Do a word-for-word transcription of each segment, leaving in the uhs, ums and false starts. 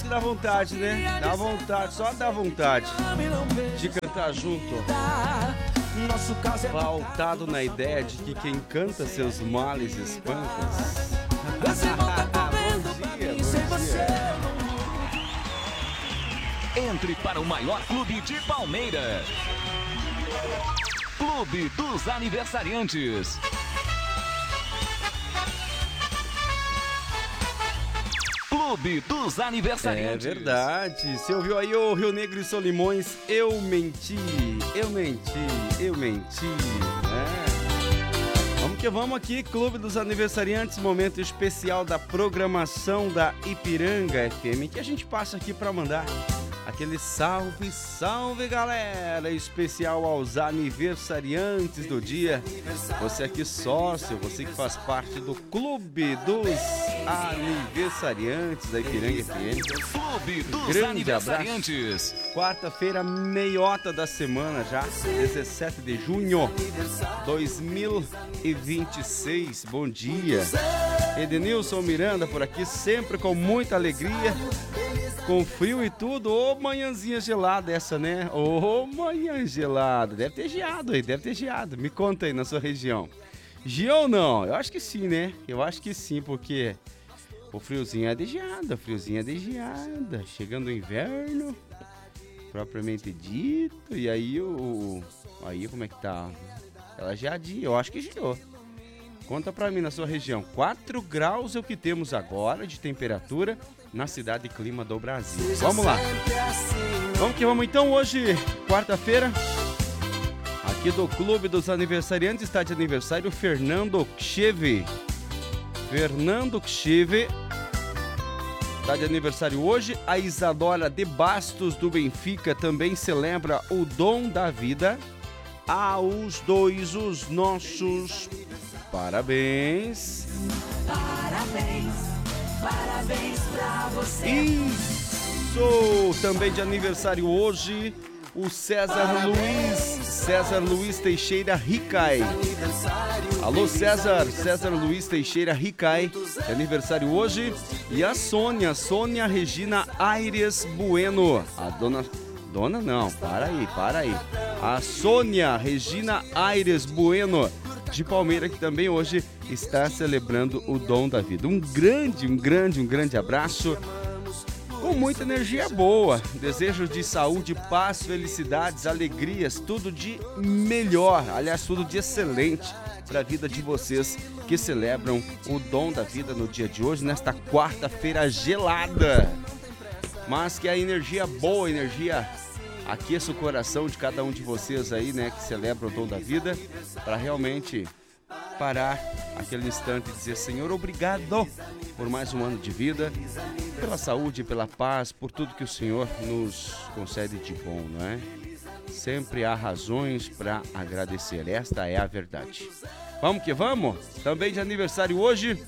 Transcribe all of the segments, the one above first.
dá vontade, né? Dá vontade, só dá vontade de cantar junto. Pautado na ideia de que quem canta seus males espanta. Bom dia, bom dia. Entre para o maior clube de Palmeiras. Clube dos Aniversariantes. Clube dos Aniversariantes. É verdade. Você ouviu aí o Rio Negro e Solimões? Eu menti, eu menti, eu menti. É. Vamos que vamos aqui, Clube dos Aniversariantes, momento especial da programação da Ipiranga F M, que a gente passa aqui para mandar aquele salve, salve galera, especial aos aniversariantes do dia. Você aqui sócio, você que faz parte do Clube dos Aniversariantes da Ipiranga F M. Clube dos Grande Aniversariantes. Abraço. Quarta-feira, meiota da semana já, dezessete de junho de dois mil e vinte e seis. Bom dia. Edenilson Miranda por aqui, sempre com muita alegria. Com frio e tudo, ô manhãzinha gelada essa, né? Ô manhã gelada, deve ter geado aí, deve ter geado. Me conta aí na sua região. Geou ou não? Eu acho que sim, né? Eu acho que sim, porque o friozinho é de geada, o friozinho é de geada. Chegando o inverno, propriamente dito, e aí o... Aí como é que tá? Ela geadinha, eu acho que geou. Conta pra mim na sua região. quatro graus é o que temos agora de temperatura na cidade e clima do Brasil. Vamos lá. Vamos que vamos então. Hoje, quarta-feira, aqui do Clube dos Aniversariantes, está de aniversário Fernando Kcheve. Fernando Kcheve está de aniversário hoje. A Isadora de Bastos do Benfica também celebra o dom da vida. Aos dois os nossos parabéns. Parabéns, parabéns pra você. Isso! Também de aniversário hoje, o César parabéns, Luiz, César Luiz Teixeira Ricai. Alô César, César Luiz Teixeira Ricai, de aniversário hoje. E a Sônia, Sônia Regina Aires Bueno. A dona... Dona não, para aí, para aí. A Sônia Regina Aires Bueno, de Palmeiras, que também hoje está celebrando o dom da vida. Um grande, um grande, um grande abraço, com muita energia boa. Desejo de saúde, paz, felicidades, alegrias, tudo de melhor, aliás, tudo de excelente para a vida de vocês que celebram o dom da vida no dia de hoje, nesta quarta-feira gelada. Mas que a energia boa, a energia aqueça o coração de cada um de vocês aí, né, que celebra o dom da vida, para realmente parar aquele instante e dizer: Senhor, obrigado por mais um ano de vida, pela saúde, pela paz, por tudo que o Senhor nos concede de bom, não é? Sempre há razões para agradecer, esta é a verdade. Vamos que vamos? Também de aniversário hoje,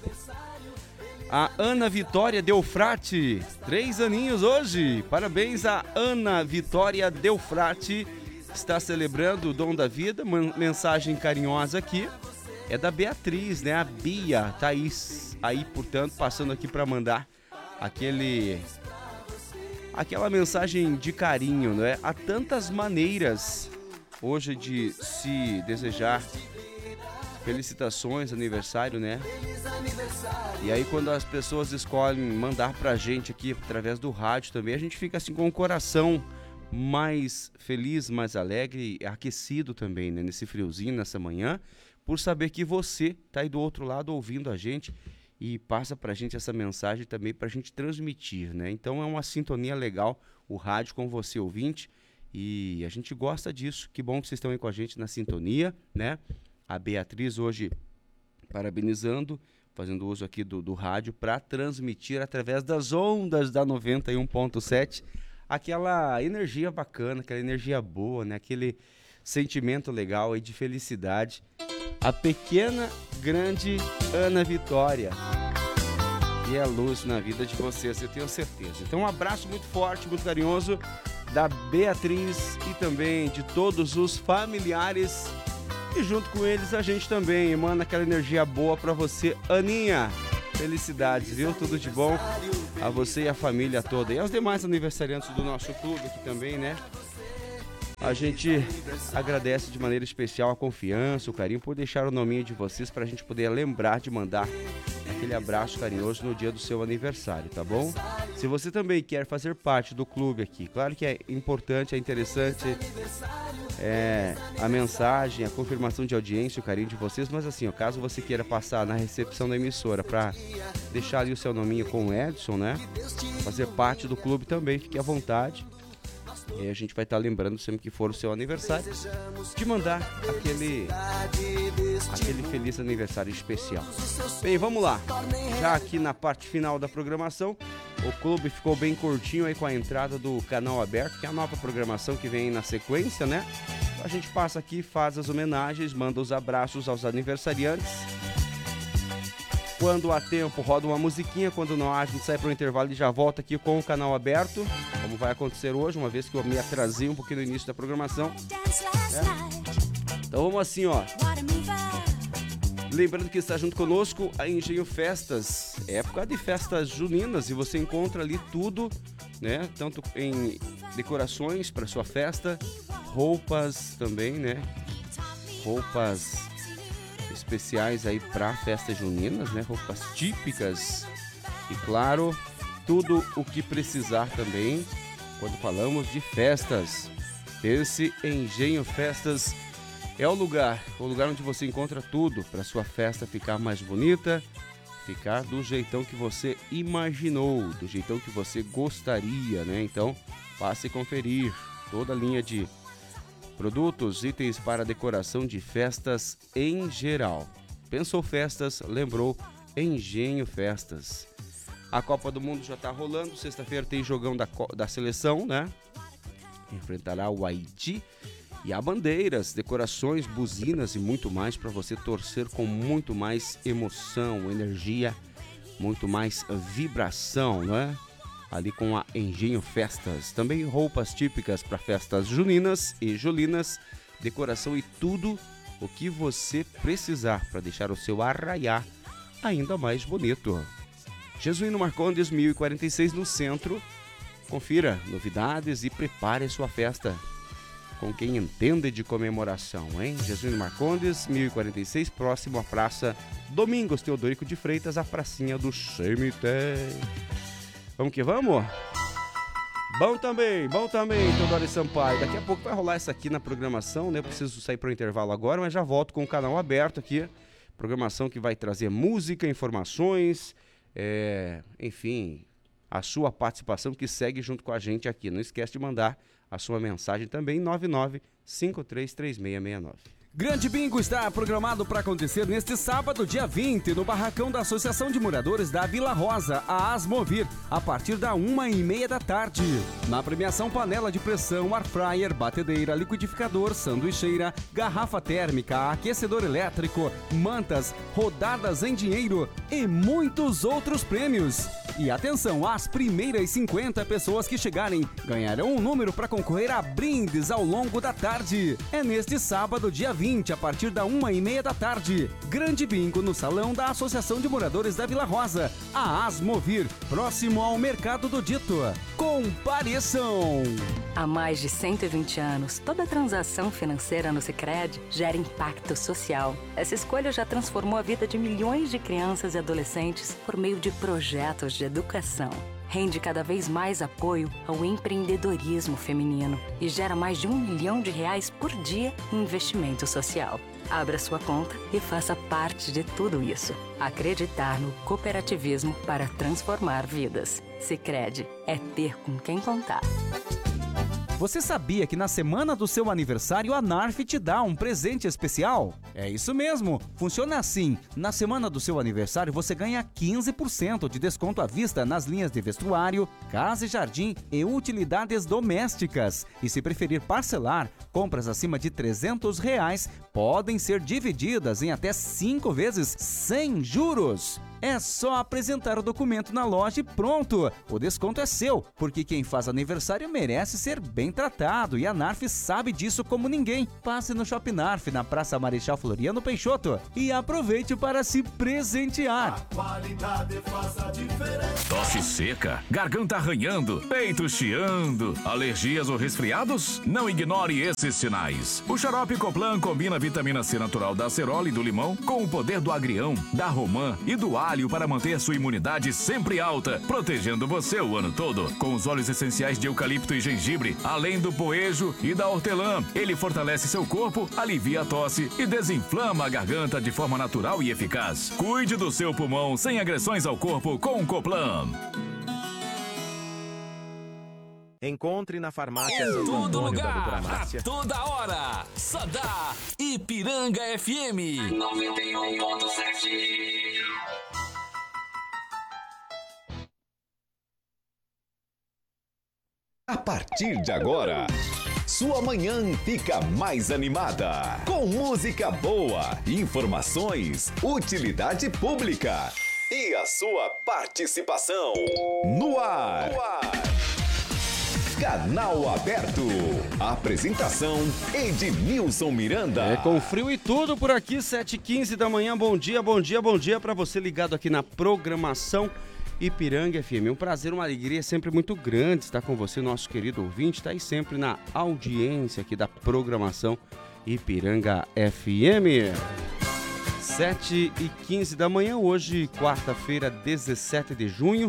a Ana Vitória Delfrati, três aninhos hoje. Parabéns a Ana Vitória Delfrati, está celebrando o dom da vida. Mensagem carinhosa aqui é da Beatriz, né? A Bia Thaís, aí, portanto, passando aqui para mandar aquele, aquela mensagem de carinho, né? Há tantas maneiras hoje de se desejar felicitações, aniversário, né? E aí quando as pessoas escolhem mandar pra gente aqui através do rádio também, a gente fica assim com o coração mais feliz, mais alegre, aquecido também, né? Nesse friozinho, nessa manhã, por saber que você tá aí do outro lado ouvindo a gente e passa pra gente essa mensagem também pra gente transmitir, né? Então é uma sintonia legal o rádio com você, ouvinte, e a gente gosta disso. Que bom que vocês estão aí com a gente na sintonia, né? A Beatriz hoje parabenizando, fazendo uso aqui do, do rádio para transmitir através das ondas da noventa e um ponto sete aquela energia bacana, aquela energia boa, né? Aquele sentimento legal aí de felicidade. A pequena, grande Ana Vitória, que é luz na vida de vocês, eu tenho certeza. Então um abraço muito forte, muito carinhoso da Beatriz e também de todos os familiares. E junto com eles a gente também emana aquela energia boa pra você, Aninha. Felicidades, viu? Tudo de bom. a você e a família toda. E aos demais aniversariantes do nosso clube aqui também, né? A gente agradece de maneira especial a confiança, o carinho por deixar o nominho de vocês para a gente poder lembrar de mandar aquele abraço carinhoso no dia do seu aniversário, tá bom? Se você também quer fazer parte do clube aqui, claro que é importante, é interessante é, a mensagem, a confirmação de audiência, o carinho de vocês, mas assim, ó, caso você queira passar na recepção da emissora para deixar ali o seu nominho com o Edson, né? Fazer parte do clube também, fique à vontade. E a gente vai estar lembrando sempre que for o seu aniversário de mandar aquele aquele feliz aniversário especial. Bem, vamos lá. Já aqui na parte final da programação, o clube ficou bem curtinho aí com a entrada do Canal Aberto, que é a nova programação que vem na sequência, né? A gente passa aqui, faz as homenagens, manda os abraços aos aniversariantes. Quando há tempo, roda uma musiquinha. Quando não há, a gente sai para o intervalo e já volta aqui com o canal aberto, como vai acontecer hoje, uma vez que eu me atrasei um pouquinho no início da programação. É. Então vamos assim, ó. Lembrando que está junto conosco a Engenho Festas, época de festas juninas, e você encontra ali tudo, né? Tanto em decorações para sua festa, roupas também, né? Roupas especiais aí para festas juninas, né? Roupas típicas e, claro, tudo o que precisar também quando falamos de festas. Esse Engenho Festas é o lugar, o lugar onde você encontra tudo para sua festa ficar mais bonita, ficar do jeitão que você imaginou, do jeitão que você gostaria, né? Então, passe a conferir toda a linha de produtos, itens para decoração de festas em geral. Pensou festas, lembrou Engenho Festas. A Copa do Mundo já está rolando, sexta-feira tem jogão da, da seleção, né? Enfrentará o Haiti. E há bandeiras, decorações, buzinas e muito mais para você torcer com muito mais emoção, energia, muito mais vibração, né? Ali com a Engenho Festas. Também roupas típicas para festas juninas e julinas, decoração e tudo o que você precisar para deixar o seu arraiá ainda mais bonito. Jesuíno Marcondes, mil e quarenta e seis no centro. Confira novidades e prepare a sua festa com quem entende de comemoração, hein? Jesuíno Marcondes, mil e quarenta e seis, próximo à Praça Domingos Teodorico de Freitas, a pracinha do cemitério. Vamos que vamos? Bom também, bom também, Teodoro Sampaio. Daqui a pouco vai rolar isso aqui na programação, né? Eu preciso sair para o intervalo agora, mas já volto com o canal aberto aqui. Programação que vai trazer música, informações, é, enfim, a sua participação que segue junto com a gente aqui. Não esquece de mandar a sua mensagem também, nove nove cinco três três seis seis nove. Grande Bingo está programado para acontecer neste sábado, dia vinte, no barracão da Associação de Moradores da Vila Rosa, a Asmovir, a partir da uma e meia da tarde. Na premiação, panela de pressão, air fryer, batedeira, liquidificador, sanduicheira, garrafa térmica, aquecedor elétrico, mantas, rodadas em dinheiro e muitos outros prêmios. E atenção, as primeiras cinquenta pessoas que chegarem ganharão um número para concorrer a brindes ao longo da tarde. É neste sábado, dia vinte, a partir da uma e meia da tarde. Grande Bingo no salão da Associação de Moradores da Vila Rosa, a Asmovir, próximo ao Mercado do Dito. Compareçam! Há mais de cento e vinte anos, toda transação financeira no Sicredi gera impacto social. Essa escolha já transformou a vida de milhões de crianças e adolescentes por meio de projetos de educação. Rende cada vez mais apoio ao empreendedorismo feminino e gera mais de um milhão de reais por dia em investimento social. Abra sua conta e faça parte de tudo isso. Acreditar no cooperativismo para transformar vidas. Sicredi é ter com quem contar. Você sabia que na semana do seu aniversário a Narf te dá um presente especial? É isso mesmo, funciona assim. Na semana do seu aniversário você ganha quinze por cento de desconto à vista nas linhas de vestuário, casa e jardim e utilidades domésticas. E se preferir parcelar, compras acima de trezentos reais podem ser divididas em até cinco vezes sem juros. É só apresentar o documento na loja e pronto! O desconto é seu, porque quem faz aniversário merece ser bem tratado e a Narf sabe disso como ninguém. Passe no Shopping Narf, na Praça Marechal Floriano Peixoto e aproveite para se presentear. A qualidade faz a diferença. Tosse seca, garganta arranhando, peito chiando, alergias ou resfriados? Não ignore esses sinais. O xarope Coplan combina a vitamina C natural da acerola e do limão com o poder do agrião, da romã e do alho para manter sua imunidade sempre alta, protegendo você o ano todo. Com os óleos essenciais de eucalipto e gengibre, além do poejo e da hortelã, ele fortalece seu corpo, alivia a tosse e desinflama a garganta de forma natural e eficaz. Cuide do seu pulmão sem agressões ao corpo com o Coplan. Encontre na farmácia Em Santo todo Antônio da doutora lugar, Márcia. a toda hora. Só dá Ipiranga F M noventa e um ponto sete. A partir de agora, sua manhã fica mais animada. Com música boa, informações, utilidade pública e a sua participação. No ar. No ar. Canal Aberto. Apresentação Edmilson Miranda. É com frio e tudo por aqui, sete e quinze da manhã. Bom dia, bom dia, bom dia para você ligado aqui na programação Ipiranga F M. Um prazer, uma alegria sempre muito grande estar com você, nosso querido ouvinte. Está aí sempre na audiência aqui da programação Ipiranga F M. sete e quinze da manhã, hoje, quarta-feira, dezessete de junho.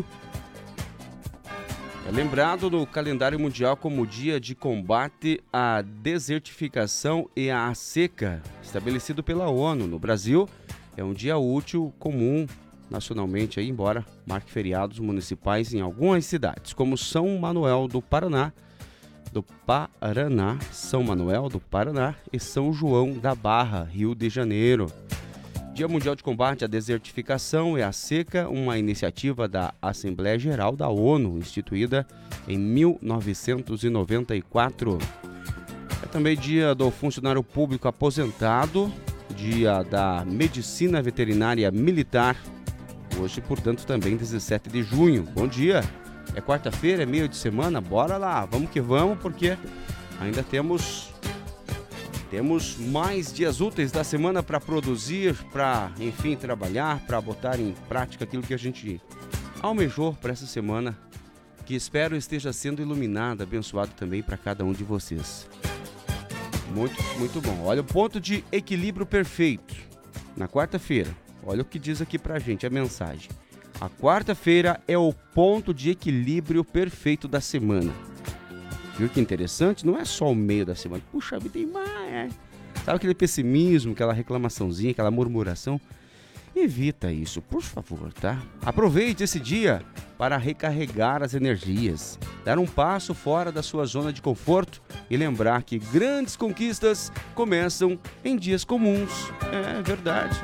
É lembrado no calendário mundial como o Dia de Combate à Desertificação e à Seca, estabelecido pela ONU. No Brasil, é um dia útil comum nacionalmente, aí, embora marque feriados municipais em algumas cidades, como São Manuel do Paraná, do Paraná, São Manuel do Paraná e São João da Barra, Rio de Janeiro. Dia Mundial de Combate à Desertificação e à Seca, uma iniciativa da Assembleia Geral da ONU, instituída em mil novecentos e noventa e quatro. É também dia do funcionário público aposentado, dia da Medicina Veterinária Militar, hoje, portanto, também dezessete de junho. Bom dia, é quarta-feira, é meio de semana, bora lá, vamos que vamos, porque ainda temos... Temos mais dias úteis da semana para produzir, para, enfim, trabalhar, para botar em prática aquilo que a gente almejou para essa semana, que espero esteja sendo iluminado, abençoado também para cada um de vocês. Muito, muito bom. Olha o ponto de equilíbrio perfeito. Na quarta-feira, olha o que diz aqui pra gente a mensagem. A quarta-feira é o ponto de equilíbrio perfeito da semana. Viu que interessante? Não é só o meio da semana. Puxa vida, tem mais. É. Sabe aquele pessimismo, aquela reclamaçãozinha, aquela murmuração? Evita isso, por favor, tá? Aproveite esse dia para recarregar as energias, dar um passo fora da sua zona de conforto e lembrar que grandes conquistas começam em dias comuns. É verdade.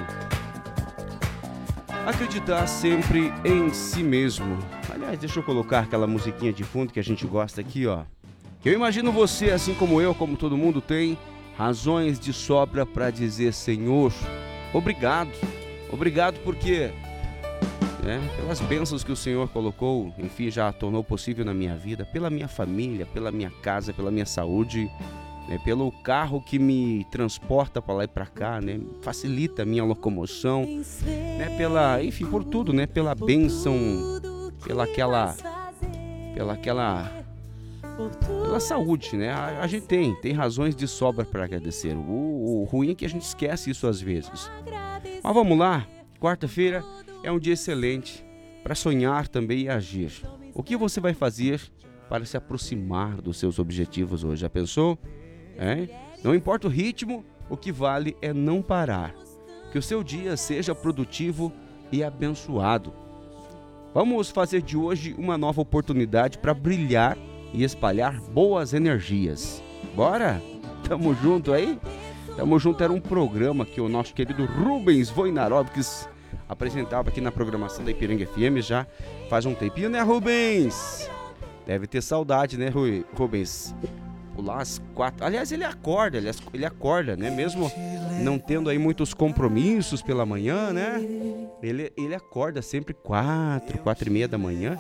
Acreditar sempre em si mesmo. Aliás, deixa eu colocar aquela musiquinha de fundo que a gente gosta aqui, ó. Eu imagino você, assim como eu, como todo mundo tem, razões de sobra para dizer: Senhor, obrigado. Obrigado porque, né, pelas bênçãos que o Senhor colocou, enfim, já tornou possível na minha vida, pela minha família, pela minha casa, pela minha saúde, né, pelo carro que me transporta para lá e para cá, né, facilita a minha locomoção, né, pela, enfim, por tudo, né, pela bênção, pela aquela, pela aquela... pela saúde, né? A, a gente tem, tem razões de sobra para agradecer. O, o ruim é que a gente esquece isso às vezes. Mas vamos lá, quarta-feira é um dia excelente para sonhar também e agir. O que você vai fazer para se aproximar dos seus objetivos hoje? Já pensou? É? Não importa o ritmo, o que vale é não parar. Que o seu dia seja produtivo e abençoado. Vamos fazer de hoje uma nova oportunidade para brilhar e espalhar boas energias. Bora? Tamo junto aí? Tamo junto, era um programa que o nosso querido Rubens Wojnarowicz apresentava aqui na programação da Ipiranga F M já faz um tempinho, né, Rubens? Deve ter saudade, né, Rubens? lá às quatro. Aliás, ele acorda, ele, ele acorda, né? Mesmo não tendo aí muitos compromissos pela manhã, né? Ele, ele acorda sempre quatro, quatro e meia da manhã.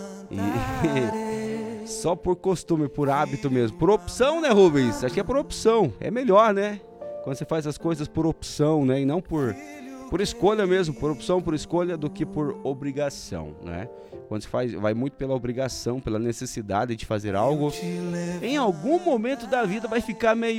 E só por costume, por hábito mesmo. Por opção, né, Rubens? Acho que é por opção. É melhor, né? Quando você faz as coisas por opção, né? E não por, por escolha mesmo. Por opção, por escolha, do que por obrigação, né? Quando você faz, vai muito pela obrigação, pela necessidade de fazer algo, em algum momento da vida vai ficar meio